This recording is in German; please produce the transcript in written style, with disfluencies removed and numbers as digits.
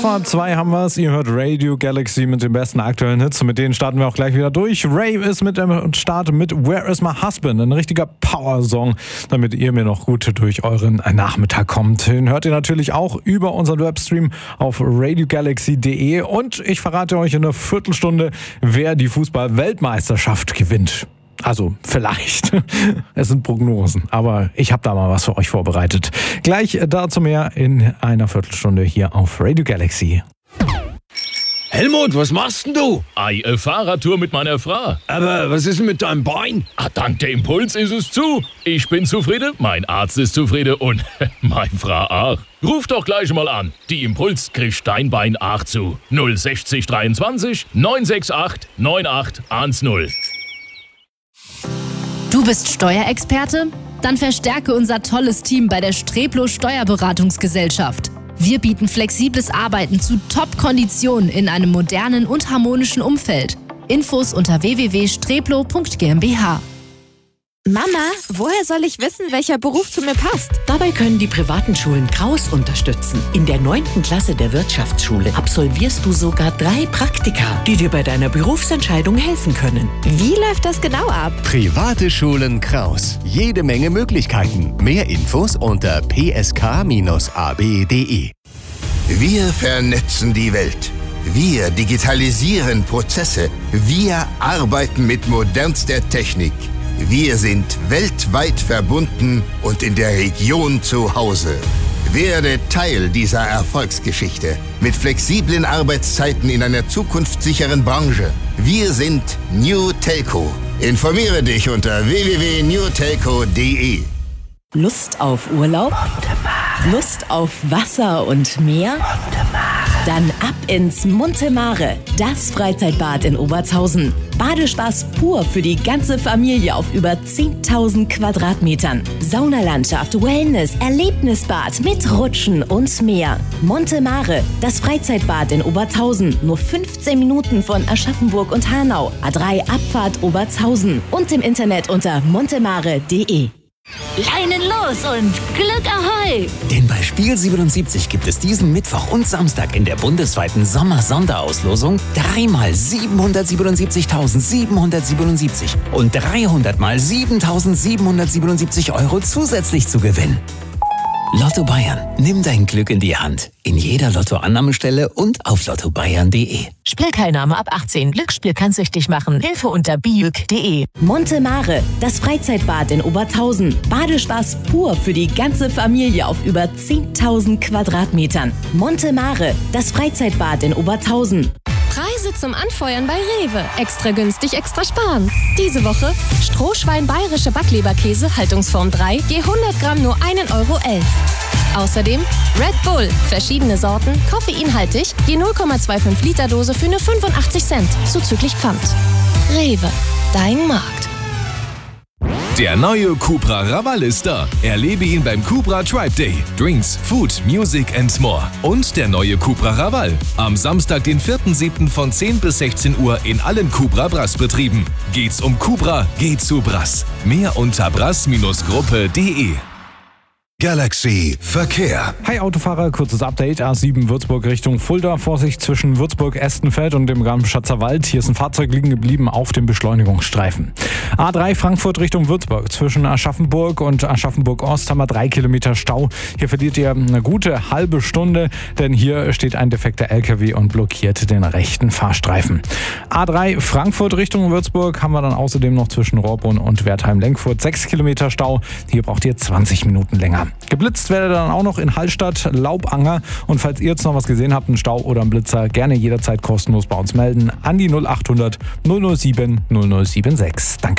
vor 2 haben wir es. Ihr hört Radio Galaxy mit den besten aktuellen Hits. Mit denen starten wir auch gleich wieder durch. Ray ist mit dem Start mit Where is my husband? Ein richtiger Power-Song, damit ihr mir noch gut durch euren Nachmittag kommt. Den hört ihr natürlich auch über unseren Webstream auf radiogalaxy.de. Und ich verrate euch in einer Viertelstunde, wer die Fußball-Weltmeisterschaft gewinnt. Also vielleicht. Es sind Prognosen, aber ich habe da mal was für euch vorbereitet. Gleich dazu mehr in einer Viertelstunde hier auf Radio Galaxy. Helmut, was machst denn du? Eine Fahrradtour mit meiner Frau. Aber was ist denn mit deinem Bein? Dank der Impuls ist es zu. Ich bin zufrieden, mein Arzt ist zufrieden und meine Frau auch. Ruf doch gleich mal an. Die Impuls kriegt dein Bein auch zu. 060 23 968 9810. Du bist Steuerexperte? Dann verstärke unser tolles Team bei der Streplo Steuerberatungsgesellschaft. Wir bieten flexibles Arbeiten zu Top-Konditionen in einem modernen und harmonischen Umfeld. Infos unter www.streplo.gmbH. Mama, woher soll ich wissen, welcher Beruf zu mir passt? Dabei können die privaten Schulen Kraus unterstützen. In der 9. Klasse der Wirtschaftsschule absolvierst du sogar 3 Praktika, die dir bei deiner Berufsentscheidung helfen können. Wie läuft das genau ab? Private Schulen Kraus. Jede Menge Möglichkeiten. Mehr Infos unter psk-ab.de. Wir vernetzen die Welt. Wir digitalisieren Prozesse. Wir arbeiten mit modernster Technik. Wir sind weltweit verbunden und in der Region zu Hause. Werde Teil dieser Erfolgsgeschichte mit flexiblen Arbeitszeiten in einer zukunftssicheren Branche. Wir sind New Telco. Informiere dich unter www.newtelco.de. Lust auf Urlaub? Lust auf Wasser und Meer? Dann ab ins Monte Mare, das Freizeitbad in Obertshausen. Badespaß pur für die ganze Familie auf über 10.000 Quadratmetern. Saunalandschaft, Wellness, Erlebnisbad mit Rutschen und mehr. Monte Mare, das Freizeitbad in Obertshausen. Nur 15 Minuten von Aschaffenburg und Hanau. A3 Abfahrt Obertshausen. Und im Internet unter montemare.de. Leinen los und Glück Ahoi! Denn bei Spiel 77 gibt es diesen Mittwoch und Samstag in der bundesweiten Sommer-Sonderauslosung 3 mal 777.777 und 300 mal 7.777 Euro zusätzlich zu gewinnen. Lotto Bayern, nimm dein Glück in die Hand. In jeder Lottoannahmestelle und auf lottobayern.de. Spielteilnahme ab 18. Glücksspiel kann süchtig machen. Hilfe unter biüg.de. Monte Mare, das Freizeitbad in Obertshausen. Badespaß pur für die ganze Familie auf über 10.000 Quadratmetern. Monte Mare, das Freizeitbad in Obertshausen. Preise zum Anfeuern bei Rewe. Extra günstig, extra sparen. Diese Woche Strohschwein bayerische Backleberkäse, Haltungsform 3, je 100 Gramm nur 1,11 Euro. Außerdem Red Bull, verschiedene Sorten, koffeinhaltig, je 0,25 Liter Dose für nur 85 Cent, zuzüglich Pfand. Rewe, dein Markt. Der neue Cupra Raval ist da. Erlebe ihn beim Cupra Tribe Day. Drinks, Food, Music and more. Und der neue Cupra Raval. Am Samstag, den 4.7. von 10 bis 16 Uhr in allen Cupra Brass-Betrieben. Geht's um Cupra, geht's zu Brass. Mehr unter brass-gruppe.de. Galaxy Verkehr. Hi Autofahrer, kurzes Update. A7 Würzburg Richtung Fulda. Vorsicht zwischen Würzburg-Estenfeld und dem Garmisch-Schatzer Wald. Hier ist ein Fahrzeug liegen geblieben auf dem Beschleunigungsstreifen. A3 Frankfurt Richtung Würzburg. Zwischen Aschaffenburg und Aschaffenburg-Ost haben wir 3 Kilometer Stau. Hier verliert ihr eine gute halbe Stunde, denn hier steht ein defekter LKW und blockiert den rechten Fahrstreifen. A3 Frankfurt Richtung Würzburg haben wir dann außerdem noch zwischen Rohrbrunn und Wertheim-Lenkfurt 6 Kilometer Stau. Hier braucht ihr 20 Minuten länger. Geblitzt werdet ihr dann auch noch in Hallstatt, Laubanger. Und falls ihr jetzt noch was gesehen habt, einen Stau oder einen Blitzer, gerne jederzeit kostenlos bei uns melden. An die 0800 007 0076. Danke.